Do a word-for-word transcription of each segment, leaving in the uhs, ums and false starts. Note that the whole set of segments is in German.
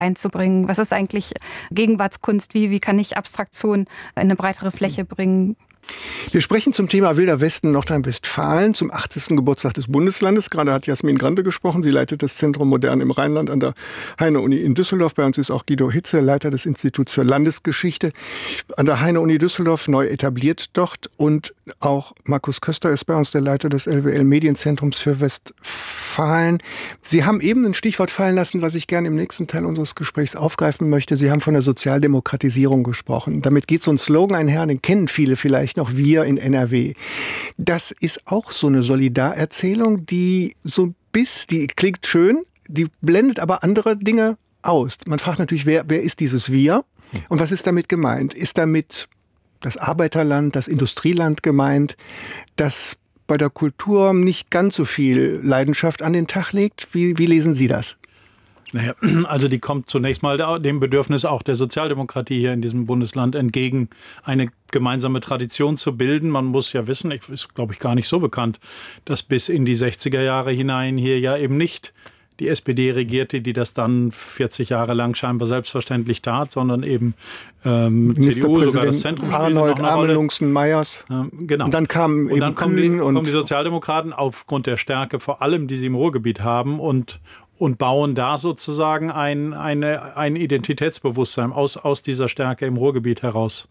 einzubringen? Was ist eigentlich Gegenwartskunst? Wie, wie kann ich Abstraktion in eine breitere Fläche bringen? Wir sprechen zum Thema Wilder Westen Nordrhein-Westfalen zum achtzigsten Geburtstag des Bundeslandes. Gerade hat Jasmin Grande gesprochen. Sie leitet das Zentrum Modern im Rheinland an der Heine-Uni in Düsseldorf. Bei uns ist auch Guido Hitze, Leiter des Instituts für Landesgeschichte an der Heine-Uni Düsseldorf, neu etabliert dort. Und auch Markus Köster ist bei uns, der Leiter des L W L-Medienzentrums für Westfalen. Sie haben eben ein Stichwort fallen lassen, was ich gerne im nächsten Teil unseres Gesprächs aufgreifen möchte. Sie haben von der Sozialdemokratisierung gesprochen. Damit geht so ein Slogan einher, den kennen viele vielleicht noch, wir in N R W. Das ist auch so eine Solidarerzählung, die so bis, die klingt schön, die blendet aber andere Dinge aus. Man fragt natürlich, wer, wer ist dieses Wir? Und was ist damit gemeint? Ist damit das Arbeiterland, das Industrieland gemeint, das bei der Kultur nicht ganz so viel Leidenschaft an den Tag legt? Wie, wie lesen Sie das? Naja, also die kommt zunächst mal dem Bedürfnis auch der Sozialdemokratie hier in diesem Bundesland entgegen, eine gemeinsame Tradition zu bilden. Man muss ja wissen, ich, ist glaube ich gar nicht so bekannt, dass bis in die sechziger Jahre hinein hier ja eben nicht die S P D regierte, die das dann vierzig Jahre lang scheinbar selbstverständlich tat, sondern eben ähm, C D U, sogar das Zentrum Arnold, Amelungsen, Meyers. Ähm, genau. Und dann kamen und dann eben kommen die, und kommen die Sozialdemokraten aufgrund der Stärke, vor allem die sie im Ruhrgebiet haben, und und bauen da sozusagen ein, eine, ein Identitätsbewusstsein aus, aus dieser Stärke im Ruhrgebiet heraus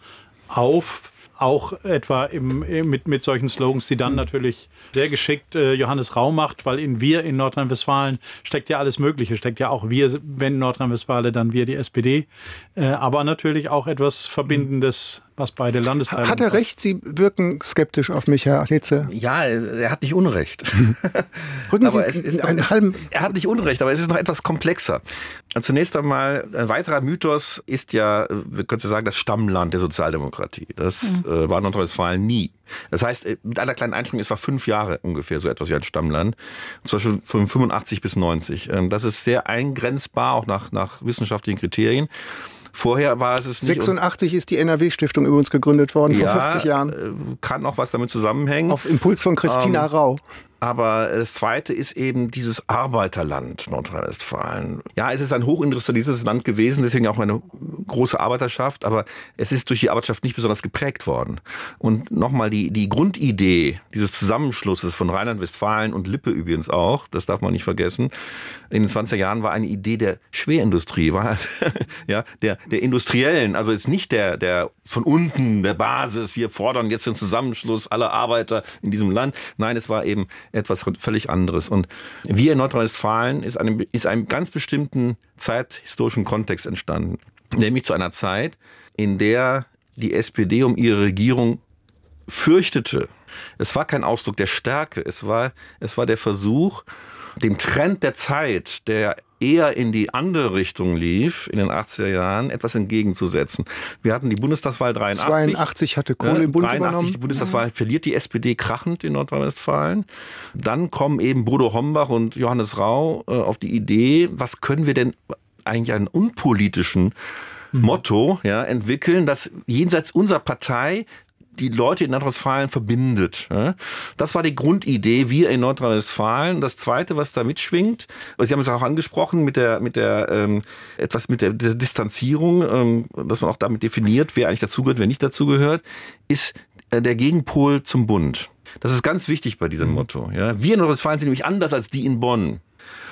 auf. Auch etwa im, mit, mit solchen Slogans, die dann natürlich sehr geschickt äh, Johannes Rau macht, weil in wir in Nordrhein-Westfalen steckt ja alles Mögliche. Steckt ja auch wir, wenn Nordrhein-Westfalen, dann wir die S P D. Äh, aber natürlich auch etwas Verbindendes, was beide Landesteile. Hat er recht? Sie wirken skeptisch auf mich, Herr Hitze. Ja, er hat nicht Unrecht. Rücken aber Sie es ist einen noch, halben. Er hat nicht Unrecht, aber es ist noch etwas komplexer. Zunächst einmal, ein weiterer Mythos ist ja, wir können sagen, das Stammland der Sozialdemokratie. Das mhm. äh, war Nordrhein-Westfalen nie. Das heißt, mit einer kleinen Einschränkung, es war fünf Jahre ungefähr so etwas wie ein Stammland. Zum Beispiel von fünfundachtzig bis neunzig. Das ist sehr eingrenzbar, auch nach, nach wissenschaftlichen Kriterien. Vorher war es es nicht. sechsundachtzig ist die N R W-Stiftung übrigens gegründet worden, ja, vor fünfzig Jahren. Kann auch was damit zusammenhängen. Auf Impuls von Christina ähm, Rau. Aber das Zweite ist eben dieses Arbeiterland Nordrhein-Westfalen. Ja, es ist ein hochindustrialisiertes Land gewesen, deswegen auch eine große Arbeiterschaft, aber es ist durch die Arbeiterschaft nicht besonders geprägt worden. Und nochmal die, die Grundidee dieses Zusammenschlusses von Rheinland-Westfalen und Lippe übrigens auch, das darf man nicht vergessen, in den zwanziger Jahren war eine Idee der Schwerindustrie, war ja, der, der Industriellen, also jetzt nicht der, der von unten, der Basis, wir fordern jetzt den Zusammenschluss aller Arbeiter in diesem Land. Nein, es war eben etwas völlig anderes. Und wir in Nordrhein-Westfalen ist einem, ist einem ganz bestimmten zeithistorischen Kontext entstanden. Nämlich zu einer Zeit, in der die S P D um ihre Regierung fürchtete. Es war kein Ausdruck der Stärke, es war, es war der Versuch, dem Trend der Zeit, der eher in die andere Richtung lief, in den achtziger Jahren, etwas entgegenzusetzen. Wir hatten die Bundestagswahl dreiundachtzig. zweiundachtzig hatte Kohl äh, im Bund dreiundachtzig, übernommen. Die Bundestagswahl mhm. verliert die S P D krachend in Nordrhein-Westfalen. Dann kommen eben Bodo Hombach und Johannes Rau äh, auf die Idee, was können wir denn eigentlich einen unpolitischen mhm. Motto ja, entwickeln, das jenseits unserer Partei die Leute in Nordrhein-Westfalen verbindet. Das war die Grundidee, wir in Nordrhein-Westfalen. Das Zweite, was da mitschwingt, Sie haben es auch angesprochen, mit der, mit der, ähm, etwas mit der, der Distanzierung, ähm, dass man auch damit definiert, wer eigentlich dazugehört, wer nicht dazugehört, ist äh, der Gegenpol zum Bund. Das ist ganz wichtig bei diesem Motto. Ja? Wir in Nordrhein-Westfalen sind nämlich anders als die in Bonn.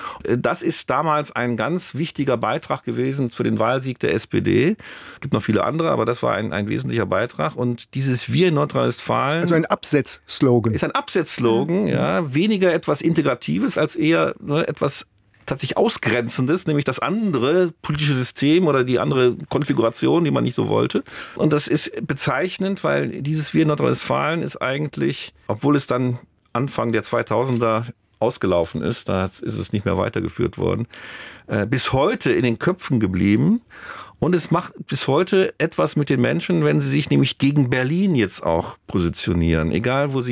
Das ist damals ein ganz wichtiger Beitrag gewesen für den Wahlsieg der S P D. Es gibt noch viele andere, aber das war ein, ein wesentlicher Beitrag. Und dieses Wir in Nordrhein-Westfalen... Also ein Absetzslogan. Ist ein Absetzslogan, ja. Weniger etwas Integratives als eher ne, etwas tatsächlich Ausgrenzendes, nämlich das andere politische System oder die andere Konfiguration, die man nicht so wollte. Und das ist bezeichnend, weil dieses Wir in Nordrhein-Westfalen ist eigentlich, obwohl es dann Anfang der zweitausender ausgelaufen ist, da ist es nicht mehr weitergeführt worden, äh, bis heute in den Köpfen geblieben. Und es macht bis heute etwas mit den Menschen, wenn sie sich nämlich gegen Berlin jetzt auch positionieren. Egal, wo sie jetzt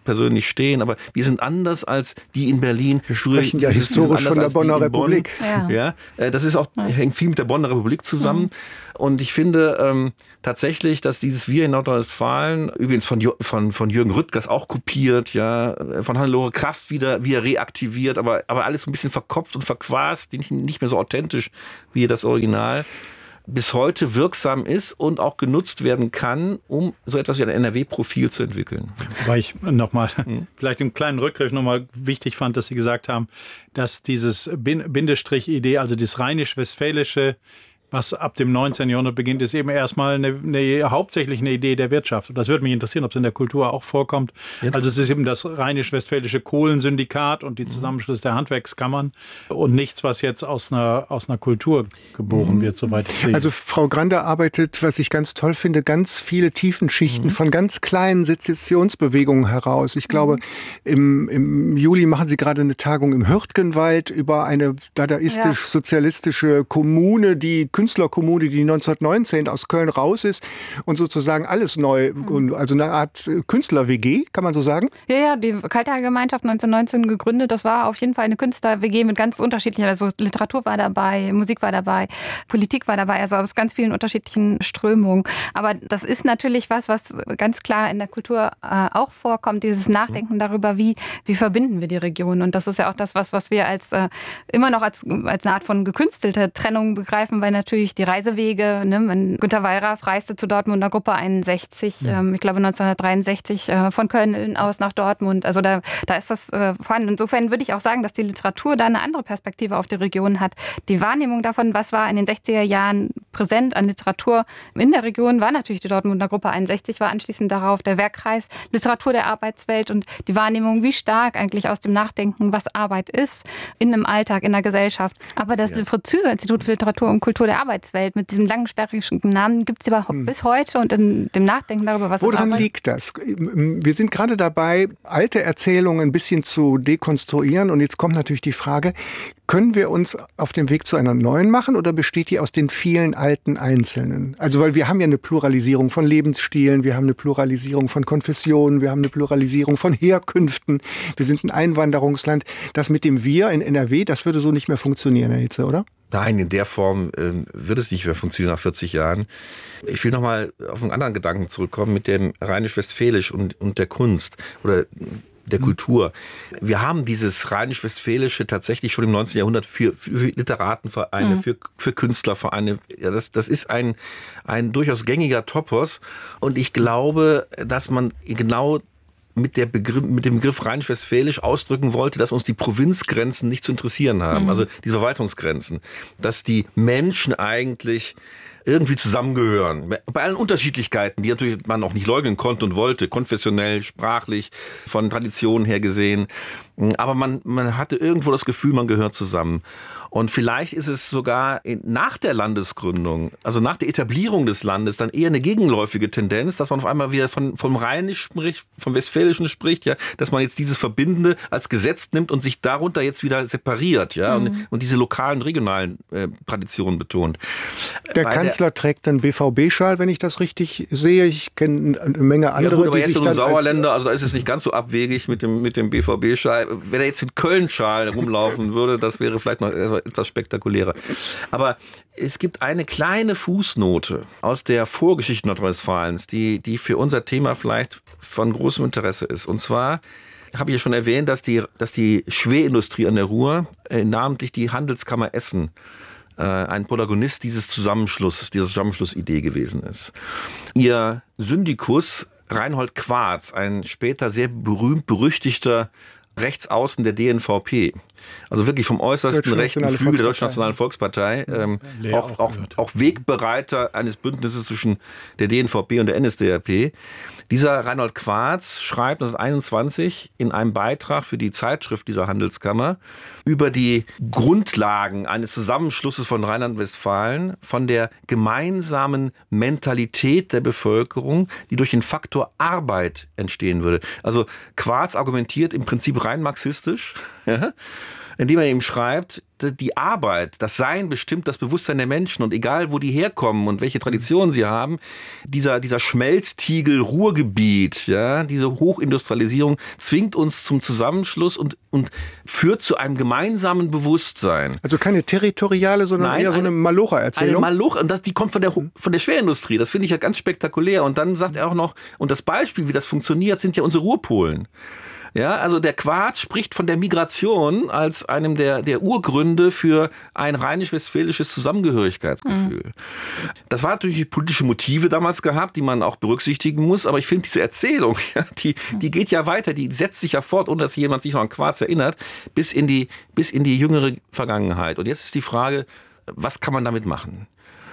persönlich stehen, aber wir sind anders als die in Berlin. Wir sprechen ja historisch von der Bonner Republik. Bonn. Ja. ja, das ist auch, hängt viel mit der Bonner Republik zusammen. Ja. Und ich finde ähm, tatsächlich, dass dieses Wir in Nordrhein-Westfalen, übrigens von, von, von Jürgen Rüttgers auch kopiert, ja, von Hannelore Kraft wieder, wieder reaktiviert, aber, aber alles ein bisschen verkopft und verquast, nicht, nicht mehr so authentisch wie das Original, bis heute wirksam ist und auch genutzt werden kann, um so etwas wie ein N R W-Profil zu entwickeln. Weil ich nochmal, hm. vielleicht im kleinen Rückgriff nochmal wichtig fand, dass Sie gesagt haben, dass dieses Bindestrich-Idee, also das rheinisch-westfälische, was ab dem neunzehnten Jahrhundert beginnt, ist eben erstmal eine, eine, hauptsächlich eine Idee der Wirtschaft. Das würde mich interessieren, ob es in der Kultur auch vorkommt. Ja. Also es ist eben das rheinisch-westfälische Kohlensyndikat und die Zusammenschluss der Handwerkskammern und nichts, was jetzt aus einer, aus einer Kultur geboren mhm. wird, soweit ich sehe. Also Frau Grander arbeitet, was ich ganz toll finde, ganz viele Tiefenschichten mhm. von ganz kleinen Sezessionsbewegungen heraus. Ich glaube, im, im Juli machen Sie gerade eine Tagung im Hürtgenwald über eine dadaistisch-sozialistische Kommune, die Künstlerkommune, die neunzehnhundertneunzehn aus Köln raus ist und sozusagen alles neu, mhm. also eine Art Künstler-W G, kann man so sagen? Ja, ja, die Kaltag-Gemeinschaft neunzehnhundertneunzehn gegründet, das war auf jeden Fall eine Künstler-W G mit ganz unterschiedlichen, also Literatur war dabei, Musik war dabei, Politik war dabei, also aus ganz vielen unterschiedlichen Strömungen. Aber das ist natürlich was, was ganz klar in der Kultur äh, auch vorkommt, dieses Nachdenken darüber, wie, wie verbinden wir die Region. Und das ist ja auch das, was, was wir als äh, immer noch als, als eine Art von gekünstelter Trennung begreifen, weil natürlich die Reisewege, ne, wenn Günter Wallraff reiste zur Dortmunder Gruppe einundsechzig, ja. ähm, ich glaube neunzehnhundertdreiundsechzig, äh, von Köln aus nach Dortmund, also da, da ist das äh, vorhanden. Insofern würde ich auch sagen, dass die Literatur da eine andere Perspektive auf die Region hat. Die Wahrnehmung davon, was war in den sechziger Jahren präsent an Literatur in der Region, war natürlich die Dortmunder Gruppe einundsechzig, war anschließend darauf der Werkkreis Literatur der Arbeitswelt und die Wahrnehmung, wie stark eigentlich aus dem Nachdenken, was Arbeit ist, in einem Alltag, in der Gesellschaft. Aber das ja. Fritz-Züser-Institut für Literatur und Kultur der Arbeitswelt mit diesem langen, sperrigen Namen gibt es aber hm. bis heute und in dem Nachdenken darüber, was Woran liegt das? Wir sind gerade dabei, alte Erzählungen ein bisschen zu dekonstruieren und jetzt kommt natürlich die Frage, können wir uns auf dem Weg zu einer neuen machen oder besteht die aus den vielen alten Einzelnen? Also weil wir haben ja eine Pluralisierung von Lebensstilen, wir haben eine Pluralisierung von Konfessionen, wir haben eine Pluralisierung von Herkünften, wir sind ein Einwanderungsland. Das mit dem Wir in N R W, das würde so nicht mehr funktionieren, Herr Hitze, oder? Nein, in der Form äh, wird es nicht mehr funktionieren nach vierzig Jahren. Ich will noch mal auf einen anderen Gedanken zurückkommen mit dem Rheinisch-Westfälisch und, und der Kunst oder der Kultur. Wir haben dieses Rheinisch-Westfälische tatsächlich schon im neunzehnten Jahrhundert für, für Literatenvereine, mhm. für, für Künstlervereine. Ja, das, das ist ein, ein durchaus gängiger Topos. Und ich glaube, dass man genau mit, der Begriff, mit dem Begriff Rheinisch-Westfälisch ausdrücken wollte, dass uns die Provinzgrenzen nicht zu interessieren haben. Mhm. Also diese Verwaltungsgrenzen. Dass die Menschen eigentlich irgendwie zusammengehören. Bei allen Unterschiedlichkeiten, die natürlich man auch nicht leugnen konnte und wollte, konfessionell, sprachlich, von Traditionen her gesehen. Aber man, man hatte irgendwo das Gefühl, man gehört zusammen. Und vielleicht ist es sogar nach der Landesgründung, also nach der Etablierung des Landes, dann eher eine gegenläufige Tendenz, dass man auf einmal wieder von, vom Rheinisch spricht, vom Westfälischen spricht, ja, dass man jetzt dieses Verbindende als Gesetz nimmt und sich darunter jetzt wieder separiert, ja, mhm. und, und diese lokalen, regionalen äh, Traditionen betont. Der Bei Kanzler der, trägt einen B V B-Schal, wenn ich das richtig sehe. Ich kenne eine Menge andere, ja gut, aber die sich dann Sauerländer, also da ist es nicht ganz so abwegig mit dem, mit dem B V B-Schal. Wenn er jetzt in Köln-Schal rumlaufen würde, das wäre vielleicht noch etwas spektakulärer. Aber es gibt eine kleine Fußnote aus der Vorgeschichte Nordrhein-Westfalens, die, die für unser Thema vielleicht von großem Interesse ist. Und zwar habe ich ja schon erwähnt, dass die, dass die Schwerindustrie an der Ruhr, äh, namentlich die Handelskammer Essen, äh, ein Protagonist dieses Zusammenschlusses, dieser Zusammenschlussidee gewesen ist. Ihr Syndikus Reinhold Quarz, ein später sehr berühmt-berüchtigter Rechtsaußen der D N V P, also wirklich vom äußersten rechten Flügel der Deutschen Nationalen Volkspartei, ähm, auch, auch, auch Wegbereiter eines Bündnisses zwischen der D N V P und der N S D A P. Dieser Reinhold Quarz schreibt neunzehnhunderteinundzwanzig in einem Beitrag für die Zeitschrift dieser Handelskammer über die Grundlagen eines Zusammenschlusses von Rheinland-Westfalen, von der gemeinsamen Mentalität der Bevölkerung, die durch den Faktor Arbeit entstehen würde. Also Quarz argumentiert im Prinzip rein marxistisch, ja, indem er eben schreibt, die Arbeit, das Sein bestimmt das Bewusstsein der Menschen und egal, wo die herkommen und welche Traditionen sie haben, dieser, dieser Schmelztiegel Ruhrgebiet, ja, diese Hochindustrialisierung zwingt uns zum Zusammenschluss und, und führt zu einem gemeinsamen Bewusstsein. Also keine territoriale, sondern Nein, eher so eine, eine Malocha-Erzählung? Eine Malocha, und das, die kommt von der, von der Schwerindustrie, das finde ich ja ganz spektakulär. Und dann sagt er auch noch, und das Beispiel, wie das funktioniert, sind ja unsere Ruhrpolen. Ja, also der Quart spricht von der Migration als einem der, der Urgründe für ein rheinisch-westfälisches Zusammengehörigkeitsgefühl. Mhm. Das war natürlich politische Motive damals gehabt, die man auch berücksichtigen muss, aber ich finde diese Erzählung, ja, die, die geht ja weiter, die setzt sich ja fort, ohne dass jemand sich noch an Quarz erinnert, bis in die, bis in die jüngere Vergangenheit. Und jetzt ist die Frage, was kann man damit machen?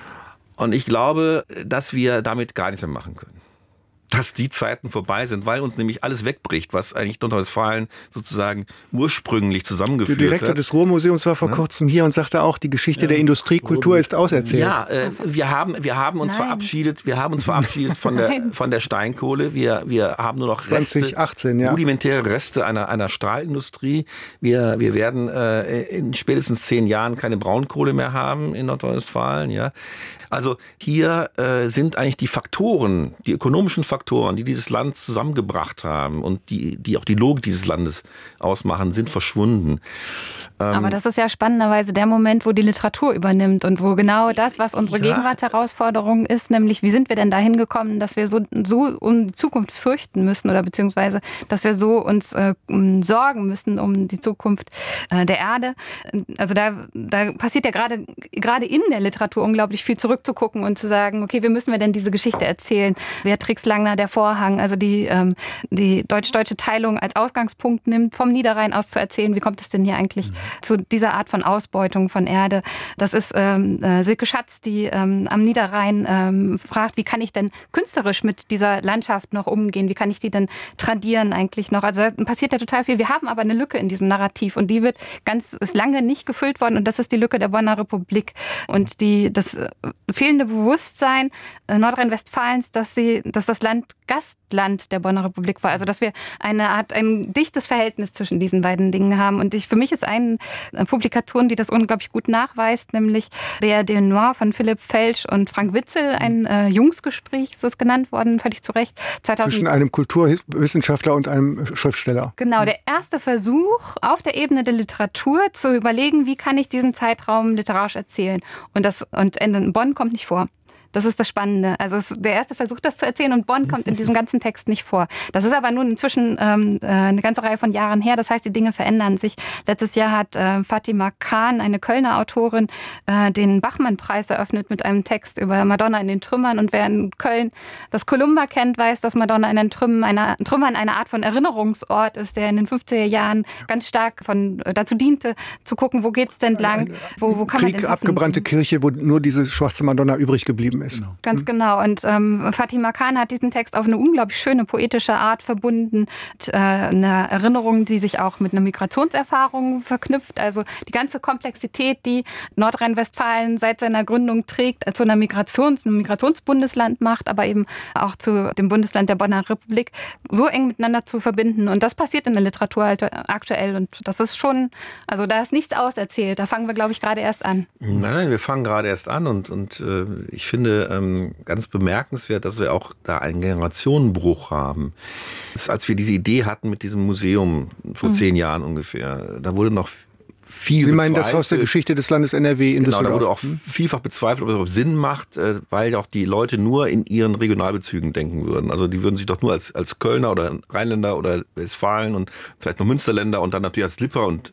Und ich glaube, dass wir damit gar nichts mehr machen können. Dass die Zeiten vorbei sind, weil uns nämlich alles wegbricht, was eigentlich Nordrhein-Westfalen sozusagen ursprünglich zusammengeführt hat. Der Direktor hat. des Ruhrmuseums war vor ja. kurzem hier und sagte auch, die Geschichte ja. der Industriekultur ist auserzählt. Ja, äh, wir haben, wir haben uns Nein. verabschiedet, wir haben uns verabschiedet von der, von der Steinkohle. Wir, wir haben nur noch Reste, zwanzig achtzehn, ja. rudimentäre Reste einer, einer Stahlindustrie. Wir, wir werden äh, in spätestens zehn Jahren keine Braunkohle mehr haben in Nordrhein-Westfalen. Ja. Also hier äh, sind eigentlich die Faktoren, die ökonomischen Faktoren, die dieses Land zusammengebracht haben und die, die auch die Logik dieses Landes ausmachen, sind verschwunden. Aber das ist ja spannenderweise der Moment, wo die Literatur übernimmt und wo genau das, was unsere ja. Gegenwartsherausforderung ist, nämlich wie sind wir denn dahin gekommen, dass wir so, so um die Zukunft fürchten müssen oder beziehungsweise, dass wir so uns äh, sorgen müssen um die Zukunft äh, der Erde. Also da, da passiert ja gerade gerade in der Literatur unglaublich viel, zurückzugucken und zu sagen, okay, wie müssen wir denn diese Geschichte erzählen? Beatrix Langner, der Vorhang, also die, ähm, die deutsch-deutsche Teilung als Ausgangspunkt nimmt, vom Niederrhein aus zu erzählen, wie kommt es denn hier eigentlich mhm. zu dieser Art von Ausbeutung von Erde. Das ist ähm, äh, Silke Schatz, die ähm, am Niederrhein ähm, fragt, wie kann ich denn künstlerisch mit dieser Landschaft noch umgehen? Wie kann ich die denn tradieren eigentlich noch? Also da passiert ja total viel. Wir haben aber eine Lücke in diesem Narrativ und die wird ganz, ist lange nicht gefüllt worden und das ist die Lücke der Bonner Republik und die, das fehlende Bewusstsein äh, Nordrhein-Westfalens, dass sie, dass das Land Gastland der Bonner Republik war. Also dass wir eine Art, ein dichtes Verhältnis zwischen diesen beiden Dingen haben. Und ich, für mich ist eine Publikation, die das unglaublich gut nachweist, nämlich B R D Noir von Philipp Felsch und Frank Witzel, ein äh, Jungsgespräch ist es genannt worden, völlig zu Recht. zweitausend Zwischen einem Kulturwissenschaftler und einem Schriftsteller. Genau, der erste Versuch auf der Ebene der Literatur zu überlegen, wie kann ich diesen Zeitraum literarisch erzählen. Und, das, und in Bonn kommt nicht vor. Das ist das Spannende. Also es ist der erste Versuch, das zu erzählen und Bonn kommt in diesem ganzen Text nicht vor. Das ist aber nun inzwischen ähm, eine ganze Reihe von Jahren her. Das heißt, die Dinge verändern sich. Letztes Jahr hat äh, Fatima Khan, eine Kölner Autorin, äh, den Bachmann-Preis eröffnet mit einem Text über Madonna in den Trümmern. Und wer in Köln das Columba kennt, weiß, dass Madonna in den Trümmern eine, Trümmern eine Art von Erinnerungsort ist, der in den fünfziger Jahren ganz stark von, dazu diente, zu gucken, wo geht's denn lang, wo, wo kann Krieg, man denn abgebrannte Kirche, wo nur diese schwarze Madonna übrig geblieben ist. Genau. Ganz genau. Und ähm, Fatima Khan hat diesen Text auf eine unglaublich schöne poetische Art verbunden. Mit, äh, eine Erinnerung, die sich auch mit einer Migrationserfahrung verknüpft. Also die ganze Komplexität, die Nordrhein-Westfalen seit seiner Gründung trägt, zu einer Migrations-, einem Migrationsbundesland macht, aber eben auch zu dem Bundesland der Bonner Republik, so eng miteinander zu verbinden. Und das passiert in der Literatur halt aktuell. Und das ist schon, also da ist nichts auserzählt. Da fangen wir, glaube ich, gerade erst an. Nein, nein, wir fangen gerade erst an. Und, und äh, ich finde, ähm, ganz bemerkenswert, dass wir auch da einen Generationenbruch haben. Das, als wir diese Idee hatten mit diesem Museum vor mhm. zehn Jahren ungefähr, da wurde noch viel Sie meinen das Haus der Geschichte des Landes N R W in genau, Düsseldorf? Da wurde auch vielfach bezweifelt, ob es überhaupt Sinn macht, weil auch die Leute nur in ihren Regionalbezügen denken würden. Also die würden sich doch nur als, als Kölner oder Rheinländer oder Westfalen und vielleicht noch Münsterländer und dann natürlich als Lipper und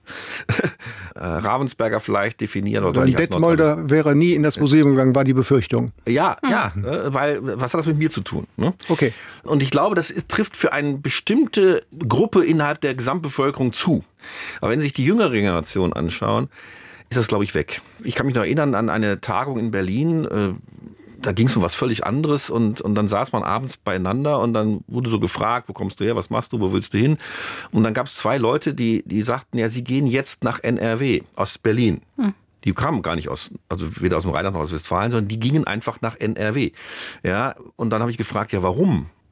äh, Ravensberger vielleicht definieren. Oder ein Detmolder wäre nie in das Museum gegangen, war die Befürchtung. Ja, hm. ja, weil was hat das mit mir zu tun? Ne? Okay. Und ich glaube, das trifft für eine bestimmte Gruppe innerhalb der Gesamtbevölkerung zu. Aber wenn Sie sich die jüngere Generation anschauen, ist das, glaube ich, weg. Ich kann mich noch erinnern an eine Tagung in Berlin, da ging es um was völlig anderes und, und dann saß man abends beieinander und dann wurde so gefragt, wo kommst du her, was machst du, wo willst du hin? Und dann gab es zwei Leute, die, die sagten, ja, sie gehen jetzt nach N R W aus Berlin. Hm. Die kamen gar nicht aus, also weder aus dem Rheinland noch aus Westfalen, sondern die gingen einfach nach N R W. Ja, und dann habe ich gefragt, ja, warum?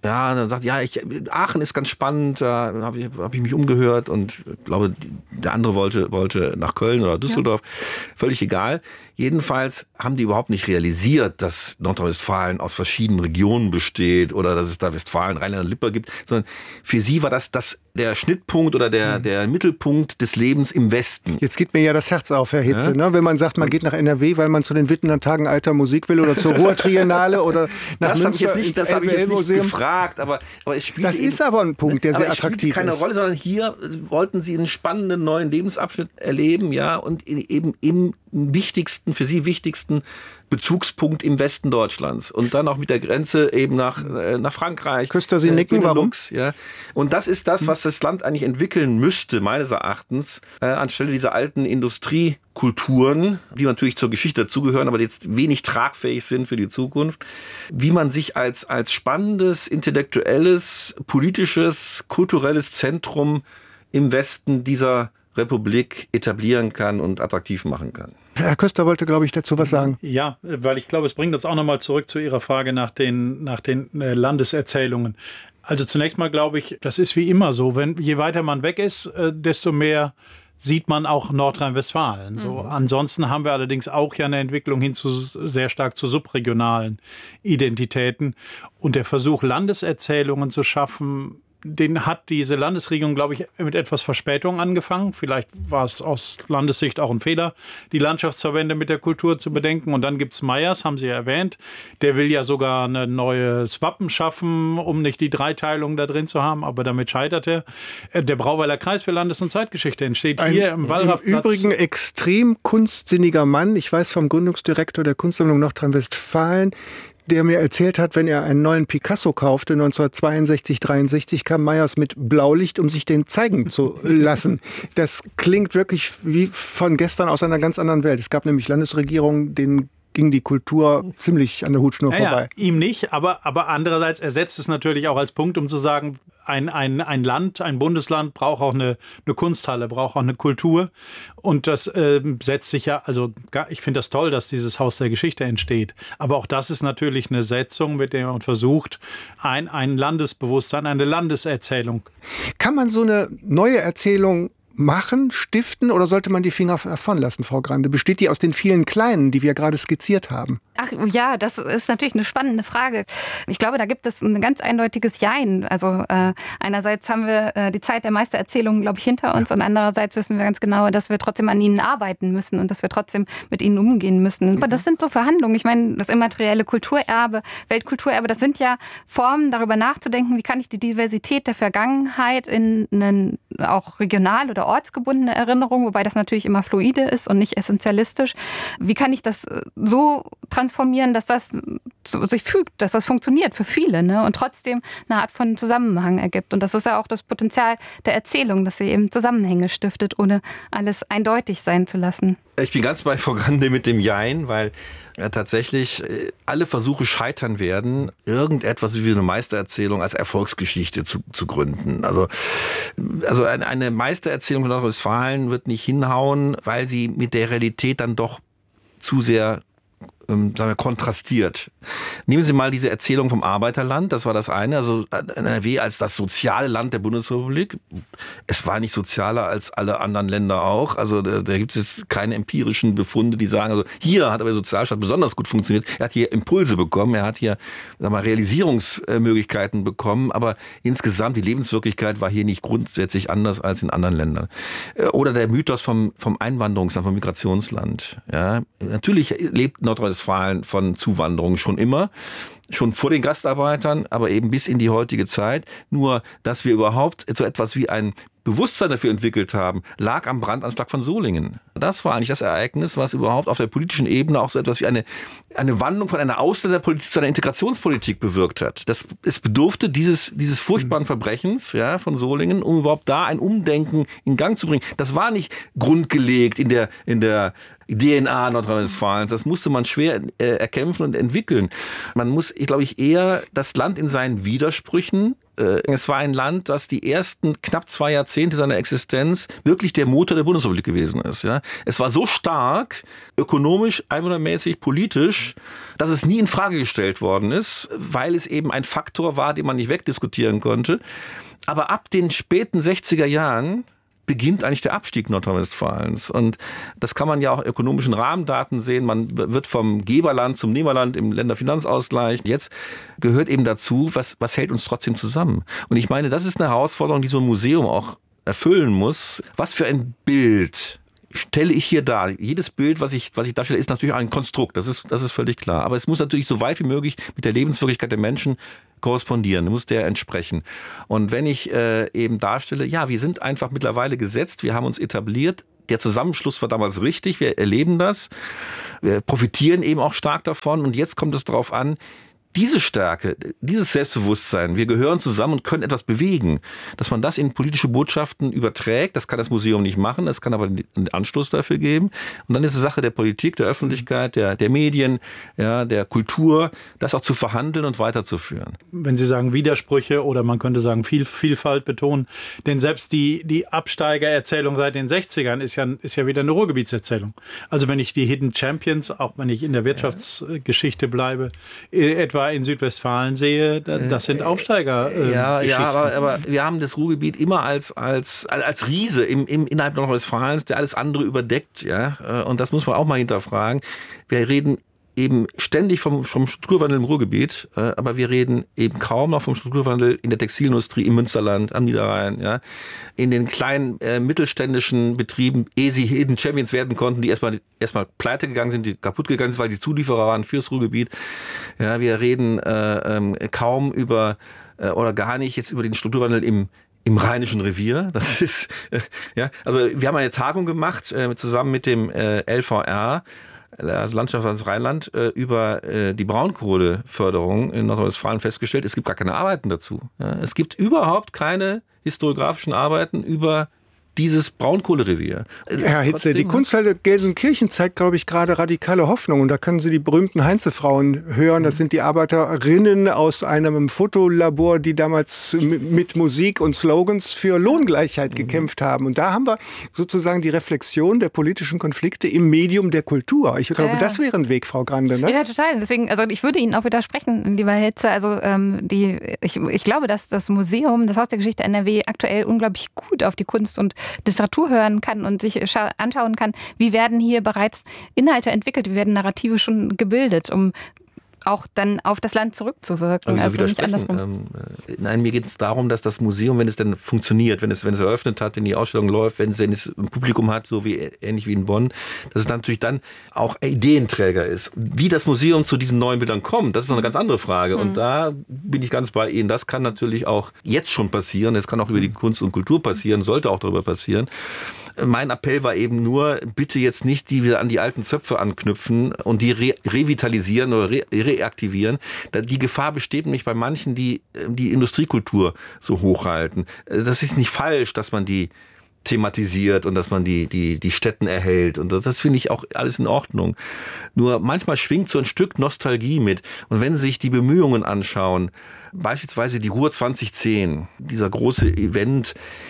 Ja, dann sagt, ja, ich, Aachen ist ganz spannend, da habe ich, hab ich mich umgehört und ich glaube, der andere wollte, wollte nach Köln oder Düsseldorf. Ja. Völlig egal. Jedenfalls haben die überhaupt nicht realisiert, dass Nordrhein-Westfalen aus verschiedenen Regionen besteht oder dass es da Westfalen, Rheinland und Lippe gibt, sondern für sie war das, das der Schnittpunkt oder der, der Mittelpunkt des Lebens im Westen. Jetzt geht mir ja das Herz auf, Herr Hitze, ja? ne? Wenn man sagt, man geht nach N R W, weil man zu den Wittener Tagen alter Musik will oder zur Ruhr-Triennale oder nach das Münster hab ich jetzt nicht, Das habe ich jetzt nicht gefragt, aber, aber es spielt Das eben, ist aber ein Punkt, der sehr attraktiv ist. keine Rolle, sondern hier wollten sie einen spannenden neuen Lebensabschnitt erleben, ja, und eben im wichtigsten, für sie wichtigsten Bezugspunkt im Westen Deutschlands und dann auch mit der Grenze eben nach, äh, nach Frankreich. Küster Sie nicken, äh, warum? Ja. Und das ist das, was das Land eigentlich entwickeln müsste, meines Erachtens, äh, anstelle dieser alten Industriekulturen, die natürlich zur Geschichte dazugehören, aber jetzt wenig tragfähig sind für die Zukunft, wie man sich als, als spannendes, intellektuelles, politisches, kulturelles Zentrum im Westen dieser Republik etablieren kann und attraktiv machen kann. Herr Köster wollte, glaube ich, dazu was sagen. Ja, weil ich glaube, es bringt uns auch nochmal zurück zu Ihrer Frage nach den, nach den äh, Landeserzählungen. Also zunächst mal glaube ich, das ist wie immer so, wenn je weiter man weg ist, äh, desto mehr sieht man auch Nordrhein-Westfalen. So, mhm. Ansonsten haben wir allerdings auch ja eine Entwicklung hin zu sehr stark zu subregionalen Identitäten. Und der Versuch, Landeserzählungen zu schaffen, den hat diese Landesregierung, glaube ich, mit etwas Verspätung angefangen. Vielleicht war es aus Landessicht auch ein Fehler, die Landschaftsverbände mit der Kultur zu bedenken. Und dann gibt's Meyers, haben Sie ja erwähnt. Der will ja sogar ein neues Wappen schaffen, um nicht die Dreiteilung da drin zu haben. Aber damit scheitert er. Der Brauweiler Kreis für Landes- und Zeitgeschichte entsteht ein, hier im Wallraffplatz. Im Übrigen extrem kunstsinniger Mann. Ich weiß vom Gründungsdirektor der Kunstsammlung Nordrhein-Westfalen, der mir erzählt hat, wenn er einen neuen Picasso kaufte, neunzehnhundertzweiundsechzig, dreiundsechzig, kam Meyers mit Blaulicht, um sich den zeigen zu lassen. Das klingt wirklich wie von gestern aus einer ganz anderen Welt. Es gab nämlich Landesregierungen, denen ging die Kultur ziemlich an der Hutschnur ja, vorbei. Ja, ihm nicht, aber, aber andererseits ersetzt es natürlich auch als Punkt, um zu sagen, ein, ein, ein Land, ein Bundesland braucht auch eine, eine Kunsthalle, braucht auch eine Kultur. Und das äh, setzt sich ja, also ich finde das toll, dass dieses Haus der Geschichte entsteht. Aber auch das ist natürlich eine Setzung, mit der man versucht, ein, ein Landesbewusstsein, eine Landeserzählung. Kann man so eine neue Erzählung machen, stiften oder sollte man die Finger davon lassen, Frau Grande? Besteht die aus den vielen kleinen, die wir gerade skizziert haben? Ach ja, das ist natürlich eine spannende Frage. Ich glaube, da gibt es ein ganz eindeutiges Jein. Also äh, einerseits haben wir äh, die Zeit der Meistererzählungen, glaube ich, hinter uns, ja. Und andererseits wissen wir ganz genau, dass wir trotzdem an ihnen arbeiten müssen und dass wir trotzdem mit ihnen umgehen müssen. Mhm. Aber das sind so Verhandlungen. Ich meine, das immaterielle Kulturerbe, Weltkulturerbe, das sind ja Formen, darüber nachzudenken, wie kann ich die Diversität der Vergangenheit in einen auch regional oder ortsgebundene Erinnerung, wobei das natürlich immer fluide ist und nicht essentialistisch. Wie kann ich das so transformieren, dass das sich fügt, dass das funktioniert für viele, ne? Und trotzdem eine Art von Zusammenhang ergibt. Und das ist ja auch das Potenzial der Erzählung, dass sie eben Zusammenhänge stiftet, ohne alles eindeutig sein zu lassen. Ich bin ganz bei Frau Grande mit dem Jein, weil ja, tatsächlich äh, alle Versuche scheitern werden, irgendetwas wie eine Meistererzählung als Erfolgsgeschichte zu, zu gründen. Also, also eine, eine Meistererzählung von Nordrhein-Westfalen wird nicht hinhauen, weil sie mit der Realität dann doch zu sehr Ähm, sagen wir, kontrastiert. Nehmen Sie mal diese Erzählung vom Arbeiterland, das war das eine, also N R W als das soziale Land der Bundesrepublik. Es war nicht sozialer als alle anderen Länder auch, also da, da gibt es keine empirischen Befunde, die sagen, also hier hat aber der Sozialstaat besonders gut funktioniert, er hat hier Impulse bekommen, er hat hier sagen wir, Realisierungsmöglichkeiten bekommen, aber insgesamt die Lebenswirklichkeit war hier nicht grundsätzlich anders als in anderen Ländern. Oder der Mythos vom, vom Einwanderungsland, vom Migrationsland. Ja, natürlich lebt Nordrhein-Westfalen von Zuwanderung schon immer, schon vor den Gastarbeitern, aber eben bis in die heutige Zeit. Nur, dass wir überhaupt so etwas wie ein Bewusstsein dafür entwickelt haben, lag am Brandanschlag von Solingen. Das war eigentlich das Ereignis, was überhaupt auf der politischen Ebene auch so etwas wie eine, eine Wandlung von einer Ausländerpolitik zu einer Integrationspolitik bewirkt hat. Das, es bedurfte dieses, dieses furchtbaren Verbrechens, ja, von Solingen, um überhaupt da ein Umdenken in Gang zu bringen. Das war nicht grundgelegt in der, in der D N A Nordrhein-Westfalens. Das musste man schwer äh, erkämpfen und entwickeln. Man muss, ich glaube ich, eher das Land in seinen Widersprüchen äh, es war ein Land, das die ersten knapp zwei Jahrzehnte seiner Existenz wirklich der Motor der Bundesrepublik gewesen ist. Ja? Es war so stark, ökonomisch, einwohnermäßig, politisch, dass es nie in Frage gestellt worden ist, weil es eben ein Faktor war, den man nicht wegdiskutieren konnte. Aber ab den späten sechziger Jahren beginnt eigentlich der Abstieg Nordrhein-Westfalens. Und das kann man ja auch in ökonomischen Rahmendaten sehen. Man wird vom Geberland zum Nehmerland im Länderfinanzausgleich. Jetzt gehört eben dazu, was, was hält uns trotzdem zusammen? Und ich meine, das ist eine Herausforderung, die so ein Museum auch erfüllen muss. Was für ein Bild stelle ich hier dar? Jedes Bild, was ich, was ich darstelle, ist natürlich ein Konstrukt. Das ist, das ist völlig klar. Aber es muss natürlich so weit wie möglich mit der Lebenswirklichkeit der Menschen korrespondieren, muss der entsprechen. Und wenn ich äh, eben darstelle, ja, wir sind einfach mittlerweile gesetzt, wir haben uns etabliert, der Zusammenschluss war damals richtig, wir erleben das, wir profitieren eben auch stark davon und jetzt kommt es darauf an, diese Stärke, dieses Selbstbewusstsein, wir gehören zusammen und können etwas bewegen, dass man das in politische Botschaften überträgt, das kann das Museum nicht machen, es kann aber einen Anstoß dafür geben. Und dann ist es Sache der Politik, der Öffentlichkeit, der, der Medien, ja, der Kultur, das auch zu verhandeln und weiterzuführen. Wenn Sie sagen Widersprüche oder man könnte sagen Viel, Vielfalt betonen, denn selbst die, die Absteigererzählung seit den sechzigern ist ja, ist ja wieder eine Ruhrgebietserzählung. Also wenn ich die Hidden Champions, auch wenn ich in der Wirtschaftsgeschichte bleibe, etwa in Südwestfalen sehe, das sind Aufsteiger. Äh, ja, ja, aber, aber wir haben das Ruhrgebiet immer als, als, als Riese im, im, innerhalb Nordrhein-Westfalens, der alles andere überdeckt. Ja? Und das muss man auch mal hinterfragen. Wir reden eben ständig vom, vom Strukturwandel im Ruhrgebiet, äh, aber wir reden eben kaum noch vom Strukturwandel in der Textilindustrie im Münsterland, am Niederrhein, ja, in den kleinen äh, mittelständischen Betrieben, ehe sie Hidden Champions werden konnten, die erstmal erstmal pleite gegangen sind, die kaputt gegangen sind, weil sie Zulieferer waren fürs Ruhrgebiet. Ja, wir reden äh, ähm, kaum über äh, oder gar nicht jetzt über den Strukturwandel im Im Rheinischen Revier. Das ist äh, ja, also wir haben eine Tagung gemacht äh, zusammen mit dem äh, L V R, also Landschaftsverband Rheinland, äh, über äh, die Braunkohleförderung in Nordrhein-Westfalen festgestellt, es gibt gar keine Arbeiten dazu. Ja, es gibt überhaupt keine historiografischen Arbeiten über dieses Braunkohlerevier. Herr Hitze, die Kunsthalle Gelsenkirchen zeigt, glaube ich, gerade radikale Hoffnung. Und da können Sie die berühmten Heinze-Frauen hören. Das sind die Arbeiterinnen aus einem Fotolabor, die damals mit Musik und Slogans für Lohngleichheit mhm. gekämpft haben. Und da haben wir sozusagen die Reflexion der politischen Konflikte im Medium der Kultur. Ich glaube, ja. das wäre ein Weg, Frau Grande. Ne? Ja, total. Deswegen, also ich würde Ihnen auch widersprechen, lieber Herr Hitze. Also ähm, die, ich, ich glaube, dass das Museum, das Haus der Geschichte N R W, aktuell unglaublich gut auf die Kunst und Literatur hören kann und sich anschauen kann, wie werden hier bereits Inhalte entwickelt, wie werden Narrative schon gebildet, um auch dann auf das Land zurückzuwirken. Also nicht andersrum. Ähm, nein, mir geht es darum, dass das Museum, wenn es denn funktioniert, wenn es, wenn es eröffnet hat, wenn die Ausstellung läuft, wenn es, wenn es ein Publikum hat, so wie ähnlich wie in Bonn, dass es dann natürlich dann auch Ideenträger ist. Wie das Museum zu diesen neuen Bildern kommt, das ist noch eine ganz andere Frage. Mhm. Und da bin ich ganz bei Ihnen. Das kann natürlich auch jetzt schon passieren. Das kann auch über die Kunst und Kultur passieren, sollte auch darüber passieren. Mein Appell war eben nur, bitte jetzt nicht die wieder an die alten Zöpfe anknüpfen und die re- revitalisieren oder re- reaktivieren. Die Gefahr besteht nämlich bei manchen, die die Industriekultur so hochhalten. Das ist nicht falsch, dass man die thematisiert und dass man die, die, die Stätten erhält. Und das, das finde ich auch alles in Ordnung. Nur manchmal schwingt so ein Stück Nostalgie mit. Und wenn Sie sich die Bemühungen anschauen, beispielsweise die Ruhr zwanzig zehn, dieser große Event,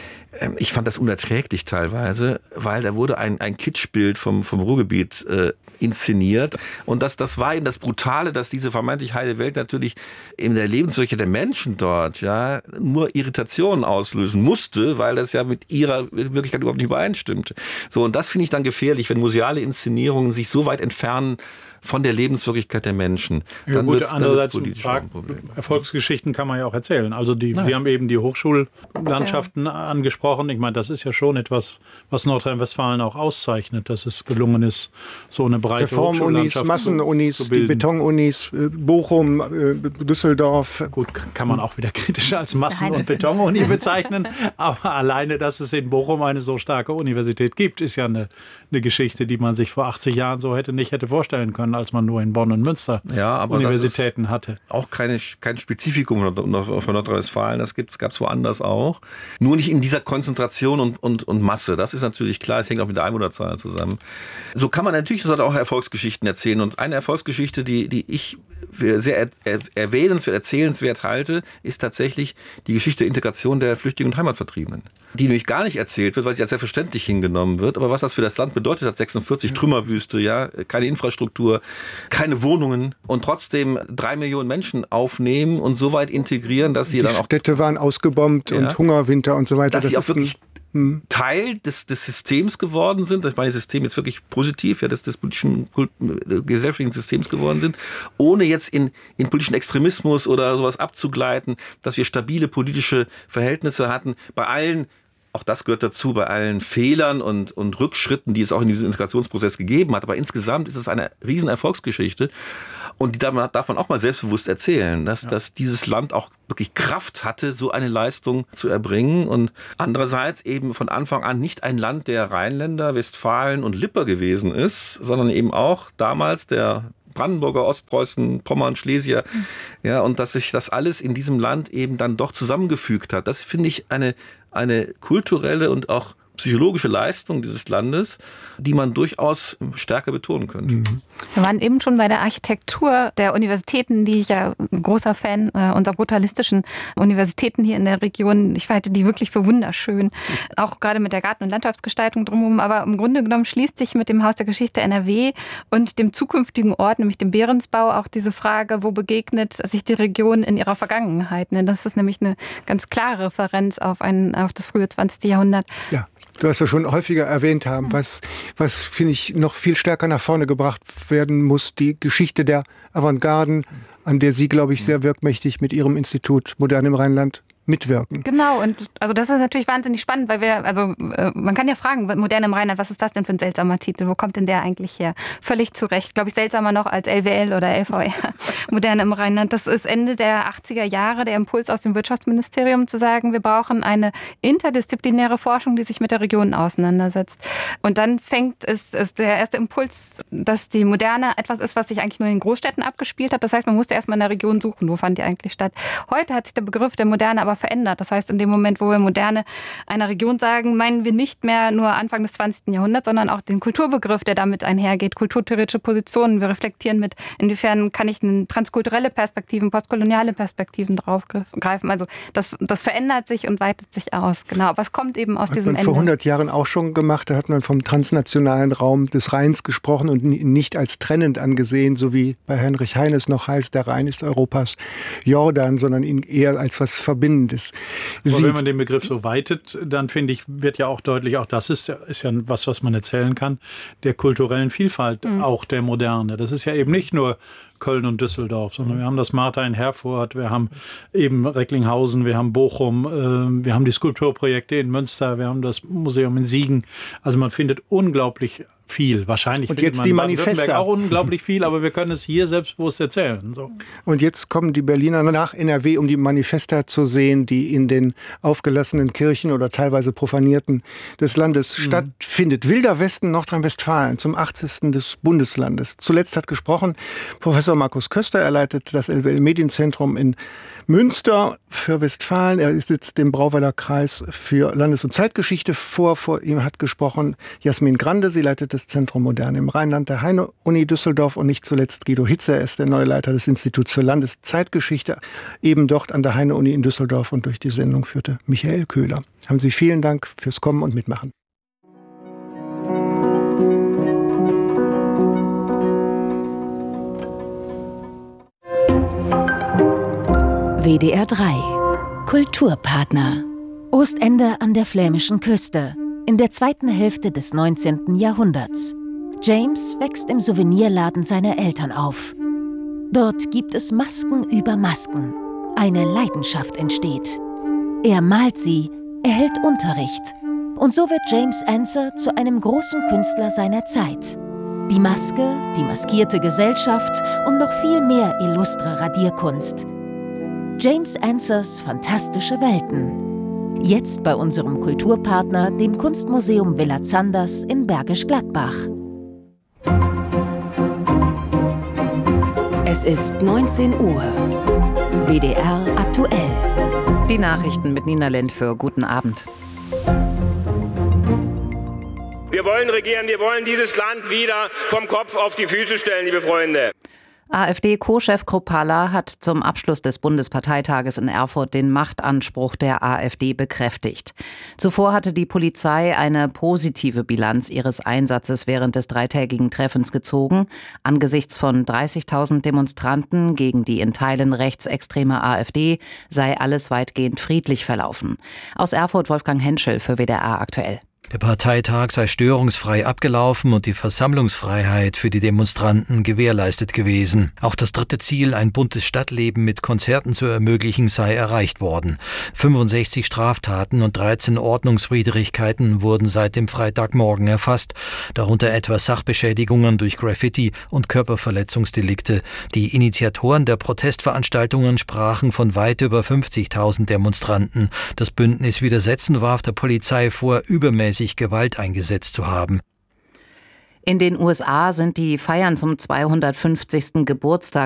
ich fand das unerträglich teilweise, weil da wurde ein, ein Kitschbild vom, vom Ruhrgebiet äh, inszeniert. Und das, das war eben das Brutale, dass diese vermeintlich heile Welt natürlich in der Lebenswirklichkeit der Menschen dort ja nur Irritationen auslösen musste, weil das ja mit ihrer Wirklichkeit überhaupt nicht übereinstimmt. So, und das finde ich dann gefährlich, wenn museale Inszenierungen sich so weit entfernen von der Lebenswirklichkeit der Menschen. Ja, dann gut, andererseits Erfolgsgeschichten kann man ja auch erzählen. Also die, Sie haben eben die Hochschullandschaften ja. angesprochen. Ich meine, das ist ja schon etwas, was Nordrhein-Westfalen auch auszeichnet, dass es gelungen ist, so eine breite Reformunis, Massenunis, die Betonunis, Bochum, Düsseldorf. Gut, kann man auch wieder kritisch als Massen- und Betonuni bezeichnen. Aber alleine, dass es in Bochum eine so starke Universität gibt, ist ja eine, eine Geschichte, die man sich vor achtzig Jahren so hätte nicht hätte vorstellen können, als man nur in Bonn und Münster ja, aber Universitäten hatte. Auch keine, kein Spezifikum von Nordrhein-Westfalen, das gab es woanders auch. Nur nicht in dieser Konzentration und, und, und Masse. Das ist natürlich klar, das hängt auch mit der Einwohnerzahl zusammen. So kann man natürlich auch Erfolgsgeschichten erzählen. Und eine Erfolgsgeschichte, die, die ich sehr er, er, erwähnenswert, erzählenswert halte, ist tatsächlich die Geschichte der Integration der Flüchtlinge und Heimatvertriebenen. Die nämlich gar nicht erzählt wird, weil sie als selbstverständlich hingenommen wird. Aber was das für das Land bedeutet hat, sechsundvierzig ja. Trümmerwüste, ja, keine Infrastruktur, keine Wohnungen und trotzdem drei Millionen Menschen aufnehmen und so weit integrieren, dass sie die dann auch... Die Städte waren ausgebombt ja. und Hungerwinter und so weiter. Dass das sie auch wirklich Teil des, des Systems geworden sind, ich meine, das System jetzt wirklich positiv, ja, des, des politischen, äh, gesellschaftlichen Systems geworden sind, ohne jetzt in, in politischen Extremismus oder sowas abzugleiten, dass wir stabile politische Verhältnisse hatten, bei allen, auch das gehört dazu, bei allen Fehlern und, und Rückschritten, die es auch in diesem Integrationsprozess gegeben hat, aber insgesamt ist es eine riesen Erfolgsgeschichte und die darf man auch mal selbstbewusst erzählen, dass, ja. dass dieses Land auch wirklich Kraft hatte, so eine Leistung zu erbringen und andererseits eben von Anfang an nicht ein Land der Rheinländer, Westfalen und Lippe gewesen ist, sondern eben auch damals der Brandenburger, Ostpreußen, Pommern, Schlesier, ja, und dass sich das alles in diesem Land eben dann doch zusammengefügt hat. Das finde ich eine, eine kulturelle und auch psychologische Leistung dieses Landes, die man durchaus stärker betonen könnte. Mhm. Wir waren eben schon bei der Architektur der Universitäten, die ich ja ein großer Fan äh, unserer brutalistischen Universitäten hier in der Region. Ich halte die wirklich für wunderschön, auch gerade mit der Garten- und Landschaftsgestaltung drumherum. Aber im Grunde genommen schließt sich mit dem Haus der Geschichte N R W und dem zukünftigen Ort, nämlich dem Behrensbau, auch diese Frage, wo begegnet sich die Region in ihrer Vergangenheit. Das ist nämlich eine ganz klare Referenz auf, ein, auf das frühe zwanzigste Jahrhundert. Ja. Du hast ja schon häufiger erwähnt haben, was, was finde ich noch viel stärker nach vorne gebracht werden muss, die Geschichte der Avantgarden, an der Sie, glaube ich, sehr wirkmächtig mit Ihrem Institut Modern im Rheinland mitwirken. Genau, und also das ist natürlich wahnsinnig spannend, weil wir, also äh, man kann ja fragen, Modern im Rheinland, was ist das denn für ein seltsamer Titel? Wo kommt denn der eigentlich her? Völlig zu Recht, glaube ich, seltsamer noch als L W L oder L V R, Modern im Rheinland. Das ist Ende der achtziger Jahre der Impuls aus dem Wirtschaftsministerium zu sagen, wir brauchen eine interdisziplinäre Forschung, die sich mit der Region auseinandersetzt. Und dann fängt es, ist der erste Impuls, dass die Moderne etwas ist, was sich eigentlich nur in Großstädten abgespielt hat. Das heißt, man musste erstmal in der Region suchen, wo fand die eigentlich statt. Heute hat sich der Begriff der Moderne aber verändert. Das heißt, in dem Moment, wo wir Moderne einer Region sagen, meinen wir nicht mehr nur Anfang des zwanzigsten Jahrhunderts, sondern auch den Kulturbegriff, der damit einhergeht, kulturtheoretische Positionen. Wir reflektieren mit, inwiefern kann ich eine transkulturelle Perspektiven, postkoloniale Perspektiven draufgreifen. Also das, das verändert sich und weitet sich aus. Genau, aber es kommt eben aus hat diesem man Ende. Vor hundert Jahren auch schon gemacht, da hat man vom transnationalen Raum des Rheins gesprochen und nicht als trennend angesehen, so wie bei Heinrich Heine es noch heißt, der Rhein ist Europas Jordan, sondern ihn eher als was Verbindendes. Aber wenn man den Begriff so weitet, dann finde ich, wird ja auch deutlich, auch das ist, ist ja was, was man erzählen kann, der kulturellen Vielfalt, mhm. auch der Moderne. Das ist ja eben nicht nur Köln und Düsseldorf, sondern wir haben das Martha in Herford, wir haben eben Recklinghausen, wir haben Bochum, äh, wir haben die Skulpturprojekte in Münster, wir haben das Museum in Siegen. Also man findet unglaublich viel. Wahrscheinlich und jetzt die Manifeste auch unglaublich viel, aber wir können es hier selbstbewusst erzählen. So. Und jetzt kommen die Berliner nach N R W, um die Manifeste zu sehen, die in den aufgelassenen Kirchen oder teilweise profanierten des Landes mhm. stattfindet. Wilder Westen Nordrhein-Westfalen zum achtzigsten des Bundeslandes. Zuletzt hat gesprochen Professor Markus Köster. Er leitet das L W L-Medienzentrum in Münster für Westfalen. Er sitzt im Brauweiler Kreis für Landes- und Zeitgeschichte vor. Vor ihm hat gesprochen Jasmin Grande. Sie leitet das Zentrum Moderne im Rheinland der Heine-Uni Düsseldorf und nicht zuletzt Guido Hitze. Er ist der neue Leiter des Instituts für Landeszeitgeschichte, eben dort an der Heine-Uni in Düsseldorf, und durch die Sendung führte Michael Köhler. Haben Sie vielen Dank fürs Kommen und Mitmachen. W D R drei Kulturpartner. Ostende an der flämischen Küste. In der zweiten Hälfte des neunzehnten Jahrhunderts. James wächst im Souvenirladen seiner Eltern auf. Dort gibt es Masken über Masken. Eine Leidenschaft entsteht. Er malt sie, erhält Unterricht. Und so wird James Ensor zu einem großen Künstler seiner Zeit. Die Maske, die maskierte Gesellschaft und noch viel mehr illustre Radierkunst. James Ensors fantastische Welten. Jetzt bei unserem Kulturpartner, dem Kunstmuseum Villa Zanders in Bergisch Gladbach. Es ist neunzehn Uhr. W D R aktuell. Die Nachrichten mit Nina Lentföhr. Guten Abend. Wir wollen regieren, wir wollen dieses Land wieder vom Kopf auf die Füße stellen, liebe Freunde. AfD-Co-Chef Kruppalla hat zum Abschluss des Bundesparteitages in Erfurt den Machtanspruch der AfD bekräftigt. Zuvor hatte die Polizei eine positive Bilanz ihres Einsatzes während des dreitägigen Treffens gezogen. Angesichts von dreißigtausend Demonstranten gegen die in Teilen rechtsextreme AfD sei alles weitgehend friedlich verlaufen. Aus Erfurt Wolfgang Henschel für W D R aktuell. Der Parteitag sei störungsfrei abgelaufen und die Versammlungsfreiheit für die Demonstranten gewährleistet gewesen. Auch das dritte Ziel, ein buntes Stadtleben mit Konzerten zu ermöglichen, sei erreicht worden. fünfundsechzig Straftaten und dreizehn Ordnungswidrigkeiten wurden seit dem Freitagmorgen erfasst, darunter etwa Sachbeschädigungen durch Graffiti und Körperverletzungsdelikte. Die Initiatoren der Protestveranstaltungen sprachen von weit über fünfzigtausend Demonstranten. Das Bündnis Widersetzen warf der Polizei vor, übermäßig Gewalt eingesetzt zu haben. In den U S A sind die Feiern zum zweihundertfünfzigsten Geburtstag